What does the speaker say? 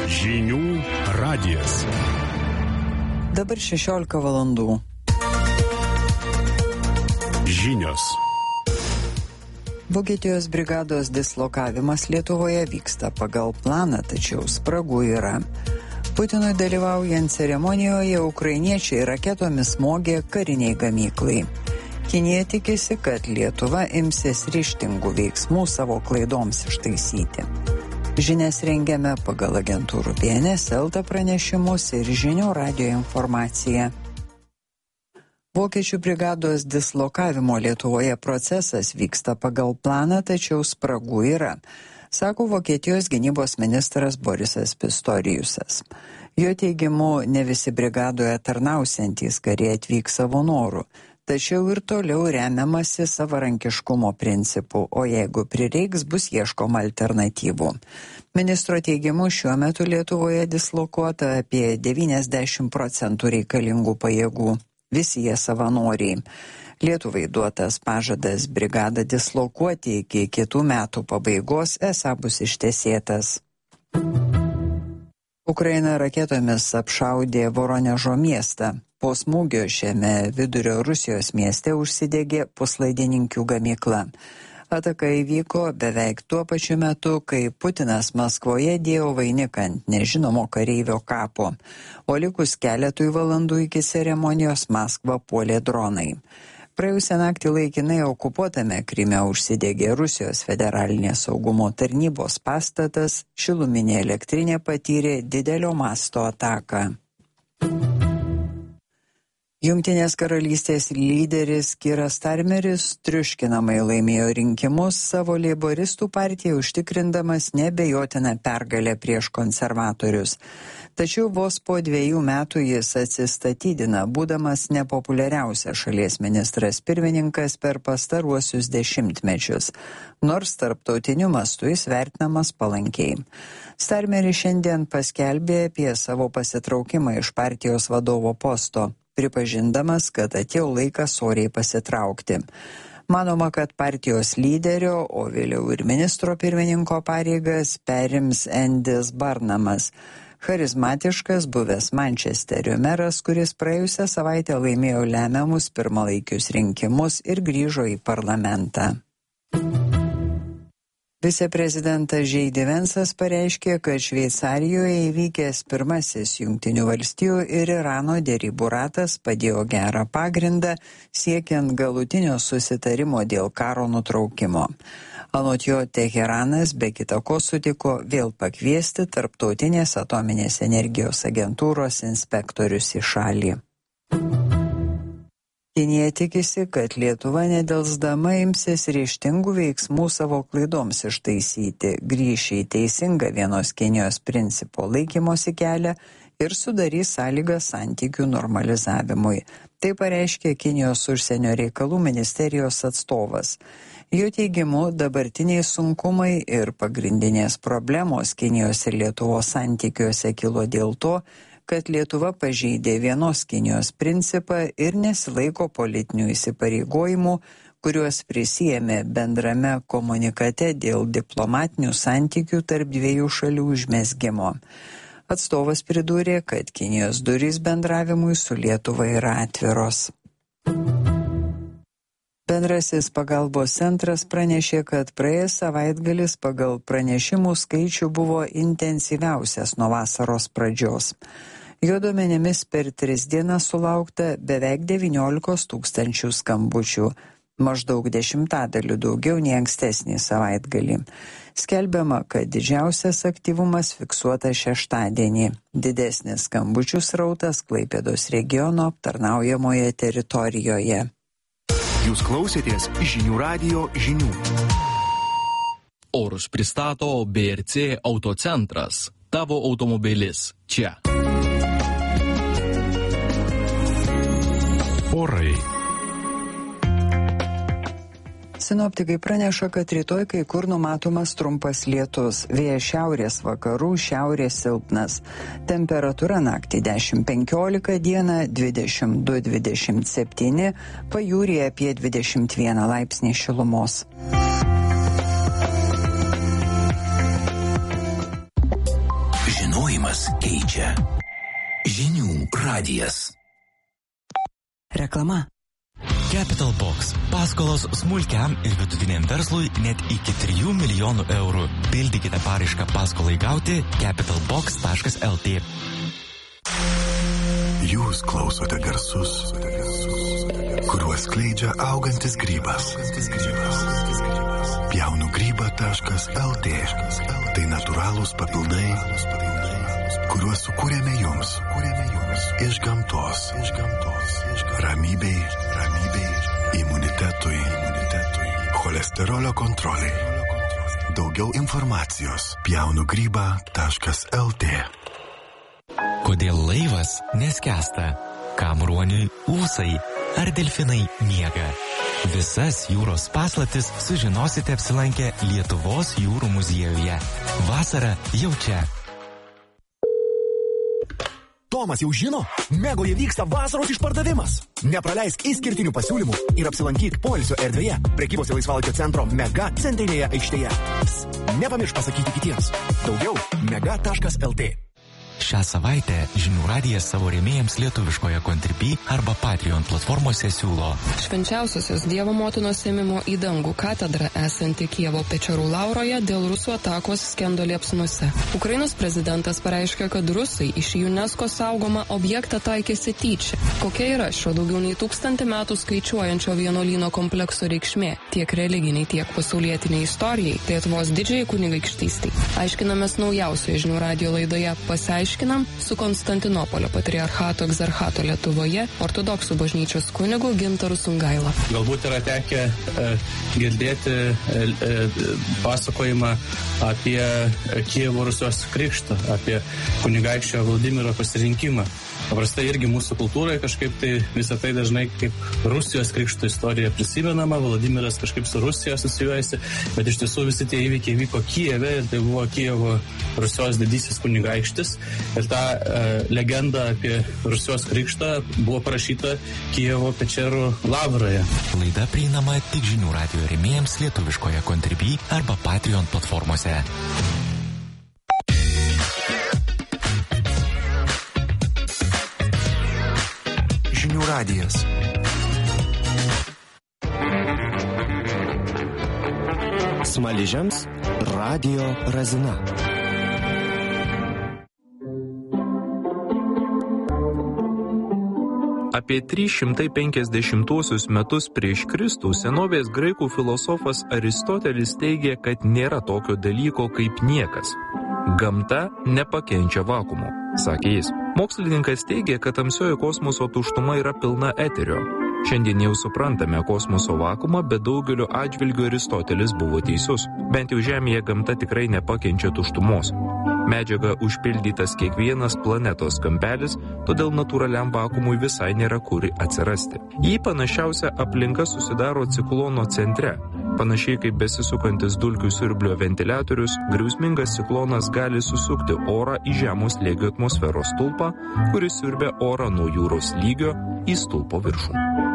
Žinių radijas. Dabar 16 valandų. Žinios. Vokietijos brigados dislokavimas Lietuvoje vyksta pagal planą, tačiau spragų yra. Putinui dalyvaujant ceremonijoje ukrainiečiai raketomis smogė kariniai gamyklai. Kinija tikisi, kad Lietuva imsis ryžtingų veiksmų savo klaidoms ištaisyti. Žinias rengiame pagal agentūrų BNS, LT pranešimus ir Žinių radijo informaciją. Vokiečių brigados dislokavimo Lietuvoje procesas vyksta pagal planą, tačiau spragų yra, sako Vokietijos gynybos ministras Borisas Pistoriusas. Jo teigimu, ne visi brigadoje tarnausiantys kariai atvyks savo norų, tačiau ir toliau remiamasi savarankiškumo principu, o jeigu prireiks, bus ieškoma alternatyvų. Ministro teigimu, šiuo metu Lietuvoje dislokuota apie 90% reikalingų pajėgų. Visi jie savanoriai. Lietuvai duotas pažadas brigadą dislokuoti iki kitų metų pabaigos esą bus ištesėtas. Ukraina raketomis apšaudė Voronežo miestą. Po smūgio šiame vidurio Rusijos mieste užsidegė puslaidininkių gamykla. Ataka įvyko beveik tuo pačiu metu, kai Putinas Maskvoje dėjo vainiką ant nežinomo kareivio kapo, o likus keletui valandų iki ceremonijos Maskvą puolė dronai. Praėjusią naktį laikinai okupuotame Kryme užsidegė Rusijos federalinės saugumo tarnybos pastatas, šiluminė elektrinė patyrė didelio masto ataką. Jungtinės karalystės lyderis Kiras Starmeris triuškinamai laimėjo rinkimus savo leiboristų partijai, užtikrindamas neabejotiną pergalę prieš konservatorius. Tačiau vos po 2 metų jis atsistatydina, būdamas nepopuliariausias šalies ministras pirmininkas per pastaruosius 10 mečius, nors tarptautiniu mastu jis vertinamas palankiai. Starmeris šiandien paskelbė apie savo pasitraukimą iš partijos vadovo posto, pripažindamas, kad atėjo laikas oriai pasitraukti. Manoma, kad partijos lyderio, o vėliau ir ministro pirmininko pareigas perims Endis Barnamas, charizmatiškas buvęs Mančesterio meras, kuris praėjusią savaitę laimėjo lemiamus pirmalaikius rinkimus ir grįžo į parlamentą. Viceprezidentas J. D. Vance'as pareiškė, kad Šveicarijoje įvykęs pirmasis Jungtinių valstijų ir Irano derybų ratas padėjo gerą pagrindą siekiant galutinio susitarimo dėl karo nutraukimo. Anot jo, Teheranas be kita ko sutiko vėl pakviesti Tarptautinės atominės energijos agentūros inspektorius į šalį. Kinija tikisi, kad Lietuva nedelsdama imsis ryžtingų veiksmų savo klaidoms ištaisyti, grįš į teisingą vienos Kinijos principo laikymosi kelią ir sudarys sąlygas santykių normalizavimui. Tai pareiškė Kinijos užsienio reikalų ministerijos atstovas. Jo teigimu, dabartiniai sunkumai ir pagrindinės problemos Kinijos ir Lietuvos santykiuose kilo dėl to, kad Lietuva pažeidė vienos Kinijos principą ir nesilaiko politinių įsipareigojimų, kuriuos prisijėmė bendrame komunikate dėl diplomatinių santykių tarp 2 šalių užmezgimo. Atstovas pridūrė, kad Kinijos durys bendravimui su Lietuva yra atviros. Bendrasis pagalbos centras pranešė, kad praėjęs savaitgalis pagal pranešimų skaičių buvo intensyviausias nuo vasaros pradžios. Jo duomenimis per 3 dienas sulaukta beveik 19 000 skambučių, maždaug 10% daugiau nei ankstesnį savaitgalį. Skelbiama, kad didžiausias aktyvumas fiksuotas šeštadienį. Didesnis skambučių srautas Klaipėdos regiono aptarnaujamoje teritorijoje. Jūs klausėtės Žinių radijo žinių. Orus pristato BRC Autocentras. Tavo automobilis čia. Orai. Sinoptikai praneša, kad rytoj kai kur numatomas trumpas lietus, vėjas šiaurės vakarų, šiaurės silpnas. Temperatūra naktį 10-15, dieną 22-27, pajūryje apie 21 laipsnį šilumos. Žinojimas keičia. Žinių radijas. Reklama. Capital Box. Paskolos smulkiam ir vidutiniam verslui net iki 3 milijonų eurų. Pildykite paraišką paskolai gauti capitalbox.lt. Jūs klausote garsus, kuriuos skleidžia augantis grybas. Pjaunugryba.lt. Tai natūralūs papildai, kuriuos sukūrėme jums iš gamtos. Ramybei, imunitetui, cholesterolio kontroliai. Daugiau informacijos pjaunugryba.lt. Kodėl laivas neskęsta? Kam ruoniui ūsai? Ar delfinai miega? Visas jūros paslaptis sužinosite apsilankę Lietuvos jūrų muziejuje. Vasara jau čia. Tomas jau žino, Megoje vyksta vasaros išpardavimas. Nepraleisk išskirtinių pasiūlymų ir apsilankyk poilsio erdvėje prekybos ir laisvalaikio centro Mega centrinėje aikštėje. Nepamiršk pasakyti kitiems. Daugiau mega.lt. Šią savaitę Žinių radijas savo rėmėjams lietuviškoje Contribui arba Patreon platformose siūlo Švenčiausiosios Dievo motinos ėmimo į dangų katedra esanti Kijevo Pečerų Lauroje dėl rusų atakos skendo liepsnose. Ukrainos prezidentas pareiškė, kad rusai iš UNESCO saugomą objektą taikėsi tyčia. Kokia yra šio daugiau nei 1000 metų skaičiuojančio vienuolyno komplekso reikšmė tiek religiniai, tiek pasaulietiniai istorijai, Lietuvos didžiajai kunigaikštystei? Aiškinamės naujausioje Žinių radijo laidoje Pasiaiškinam su Konstantinopolio patriarchato egzarchato Lietuvoje ortodoksų bažnyčios kunigu Gintaru Sungaila. Galbūt yra tekę girdėti pasakojimą apie Kijevo Rusios krikštą, apie kunigaikščio Vladimiro pasirinkimą. Paprastai irgi mūsų kultūroje kažkaip tai visą tai dažnai kaip Rusijos krikšto istorija prisimenama, Vladimiras kažkaip su Rusija asocijuojasi, bet iš tiesų visi tie įvykiai vyko Kijeve ir tai buvo Kijevo Rusios didysis kunigaikštis ir ta legenda apie Rusijos krikštą buvo parašyta Kijevo Pečerų Lavroje. Laida prieinama tik Žinių radijo rėmėjams lietuviškoje Contribui arba Patreon platformose. Žinių radijas. Smaližiams Radio Razina. Apie 350 metus prieš Kristų senovės graikų filosofas Aristotelis teigė, kad nėra tokio dalyko kaip niekas. Gamta nepakenčia vakuumo, sakė jis. Mokslininkas teigia, kad tamsioji kosmoso tuštuma yra pilna eterio. Šiandien jau suprantame kosmoso vakuumą, bet daugeliu atžvilgių Aristotelis buvo teisus. Bent jau Žemėje gamta tikrai nepakenčia tuštumos. Medžiaga užpildytas kiekvienas planetos kampelis, todėl natūraliam vakuumui visai nėra kur atsirasti. Jį panašiausia aplinka susidaro ciklono centre. Panašiai kaip besisukantis dulkių siurblio ventiliatorius, griausmingas ciklonas gali susukti orą į žemo slėgio atmosferos stulpą, kuris siurbia orą nuo jūros lygio į stulpo viršų.